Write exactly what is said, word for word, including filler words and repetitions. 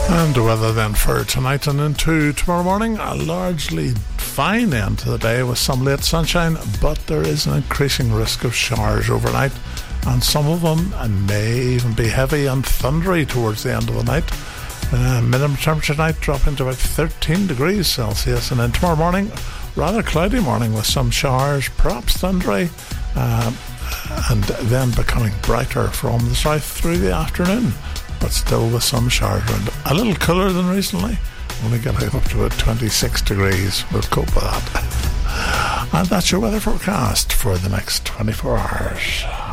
And the weather then for tonight and into tomorrow morning, a largely fine end to the day with some late sunshine, but there is an increasing risk of showers overnight, and some of them may even be heavy and thundery towards the end of the night. Uh, minimum temperature tonight dropping to about thirteen degrees Celsius, and then tomorrow morning, rather cloudy morning with some showers, perhaps thundery, uh, and then becoming brighter from the south through the afternoon, but still with some showers around. A little cooler than recently, only getting up to about twenty-six degrees. We'll cope with that. And that's your weather forecast for the next twenty-four hours.